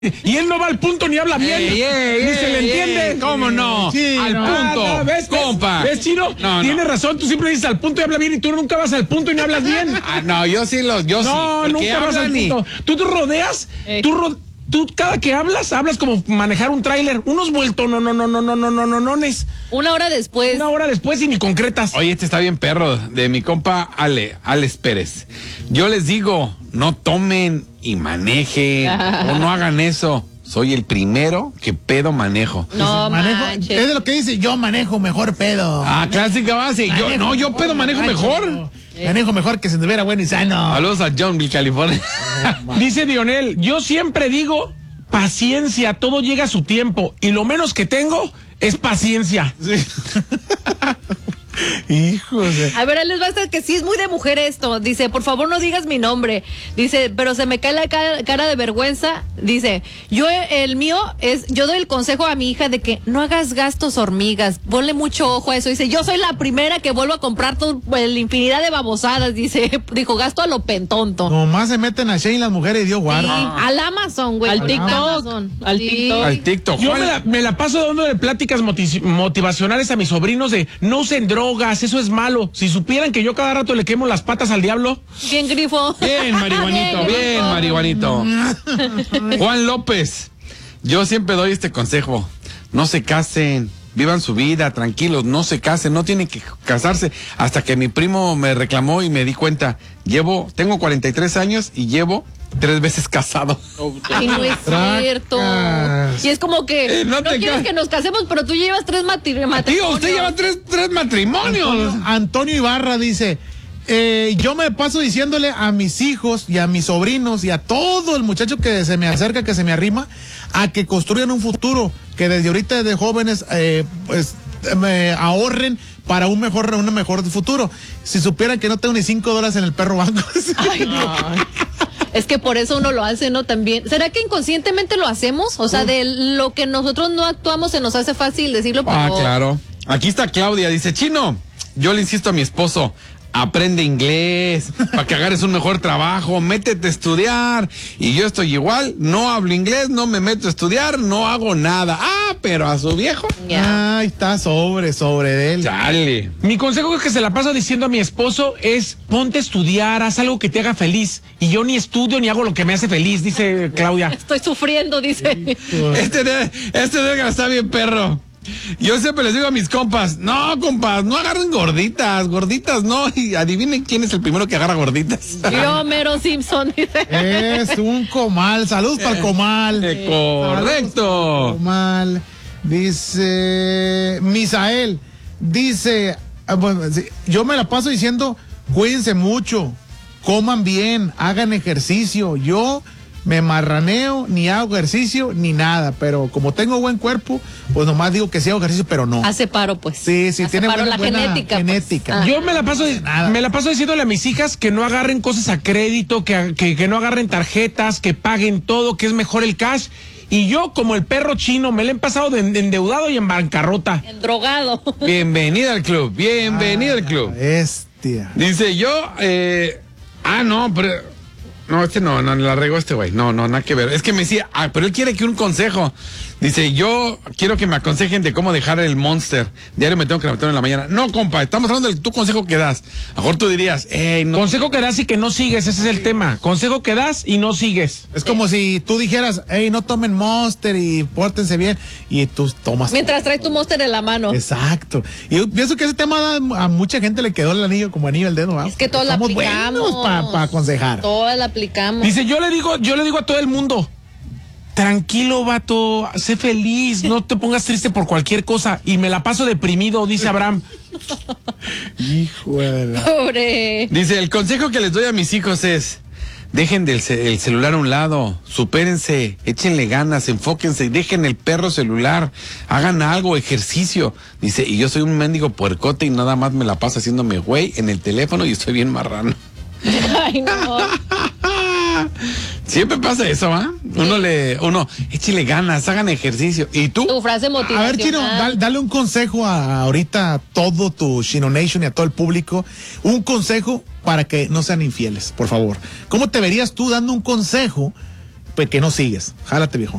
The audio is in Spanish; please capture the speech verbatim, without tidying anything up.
Y él no va al punto ni habla bien. Ey, ey, ni ey, se le entiende. Ey, ¿cómo no? Sí, al no, punto. No, ¿ves, compa. ¿Ves, Chino? No, Tienes no. razón, tú siempre dices al punto y habla bien y tú nunca vas al punto y no hablas bien. Ah, no, yo sí los, yo no, sí. No, nunca vas al punto. Tú te rodeas, eh. tú rodeas. Tú cada que hablas, hablas como manejar un tráiler. Unos vueltos, no, no, no, no, no, no, no, no, no, Una hora después. Una hora después y ni concretas. Oye, este está bien perro, de mi compa Ale, Alex Pérez. Yo les digo, no tomen y manejen, o no hagan eso. Soy el primero que pedo manejo. No, manejo, manches. es de lo que dice, yo manejo mejor pedo. Ah, clásica base. Yo, Manejo no, yo mejor, pedo manejo manejo. mejor. Manejo mejor que se tuviera bueno y sano. Saludos a Johnville, California. Dice Dionel, yo siempre digo, paciencia, todo llega a su tiempo. Y lo menos que tengo es paciencia. Sí. Hijos de... A ver, él les va a estar que sí es muy de mujer esto. Dice, por favor no digas mi nombre. Dice, pero se me cae la cara, cara de vergüenza. Dice, yo el mío es, yo doy el consejo a mi hija de que no hagas gastos hormigas. Ponle mucho ojo a eso. Dice, yo soy la primera que vuelvo a comprar todo, pues, la infinidad de babosadas. Dice, dijo, gasto a lo pentonto. Nomás se meten a Shane las mujeres y Dios guarda. Sí, al Amazon, güey. Al TikTok. Amazon. Al Sí. TikTok. Al TikTok. Yo me la, me la paso dando de pláticas motiv motivacionales a mis sobrinos de no usen drogas, eso es malo. Si supieran que yo cada rato le quemo las patas al diablo. Bien, grifo. Bien, marihuanito, bien, marihuanito. Juan López, yo siempre doy este consejo. No se casen, vivan su vida, tranquilos, no se casen, no tienen que casarse. Hasta que mi primo me reclamó y me di cuenta, llevo, tengo cuarenta y tres años y llevo tres veces casado. Ay, no es cierto. Y es como que Eh, no no, te quieres ca- que nos casemos, pero tú llevas tres matri- Tío, matrimonios. usted lleva tres, tres matrimonios. Antonio, Antonio Ibarra dice, eh, yo me paso diciéndole a mis hijos y a mis sobrinos y a todo el muchacho que se me acerca, que se me arrima, a que construyan un futuro, que desde ahorita de jóvenes eh, pues me ahorren para un mejor, un mejor futuro. Si supieran que no tengo ni cinco dólares en el perro banco. Ay, no. Es que por eso uno lo hace, ¿no? También. ¿Será que inconscientemente lo hacemos? O sea, de lo que nosotros no actuamos se nos hace fácil decirlo. Pero... Ah, claro. Aquí está Claudia, dice, Chino, yo le insisto a mi esposo, aprende inglés para que agarres un mejor trabajo, métete a estudiar. Y yo estoy igual, no hablo inglés, no me meto a estudiar, no hago nada. Ah, pero a su viejo. Ya. Ay, está sobre, sobre de él. Chale. Mi consejo que se la paso diciendo a mi esposo es ponte a estudiar, haz algo que te haga feliz. Y yo ni estudio ni hago lo que me hace feliz, dice Claudia. Estoy sufriendo, dice. Este de, este de está bien perro. Yo siempre les digo a mis compas, no, compas, no agarren gorditas, gorditas no, y adivinen quién es el primero que agarra gorditas. Yo, Mero Simpson, dice. Es un comal, saludos para el comal. Eh, correcto. Comal. Dice Misael, dice, ah, bueno, sí, yo me la paso diciendo, cuídense mucho, coman bien, hagan ejercicio. Yo me marraneo, ni hago ejercicio, ni nada, pero como tengo buen cuerpo, pues nomás digo que sí hago ejercicio, pero no. Hace paro, pues. Sí, sí, Hace tiene paro buena, la buena genética. pues. genética. Ah. Yo me la paso Nada. me la paso diciéndole a mis hijas que no agarren cosas a crédito, que, que, que no agarren tarjetas, que paguen todo, que es mejor el cash. Y yo, como el perro chino, me la he pasado de, de endeudado y en bancarrota. El drogado. Bienvenida al club, bienvenida al club. Bestia. Dice yo, eh, ah, no, pero, no, este no, no, la regó este güey, no, no, nada que ver. Es que me decía, ah, pero él quiere que un consejo. Dice, yo quiero que me aconsejen de cómo dejar el Monster. Diario me tengo que levantar en la mañana. No, compa, estamos hablando del tu consejo que das. A lo mejor tú dirías, hey, no. Consejo que das y que no sigues, ese es el tema. Consejo que das y no sigues. Es como si tú dijeras, hey, no tomen Monster y pórtense bien, y tú tomas. Mientras traes tu Monster en la mano. Exacto. Y yo pienso que ese tema a mucha gente le quedó el anillo como anillo al dedo. ¿verdad? Es que todos la Somos aplicamos. buenos para pa aconsejar. Todas la aplicamos. Dice, yo le digo, yo le digo a todo el mundo, tranquilo, vato, sé feliz, no te pongas triste por cualquier cosa. Y me la paso deprimido, dice Abraham. Hijo de la... Pobre. Dice, el consejo que les doy a mis hijos es, dejen del ce- el celular a un lado, supérense, échenle ganas, enfóquense, dejen el perro celular, hagan algo, ejercicio. Dice, y yo soy un mendigo puercote y nada más me la paso haciéndome güey en el teléfono y estoy bien marrano. Ay, no. Siempre pasa eso, ¿va? Uno le, uno, échele ganas, hagan ejercicio. ¿Y tú? Tu frase A motivacional. ver, Chino, dale, dale un consejo a, ahorita a todo tu Chino Nation y a todo el público. Un consejo para que no sean infieles, por favor. ¿Cómo te verías tú dando un consejo pues, que no sigues. Jálate, viejo.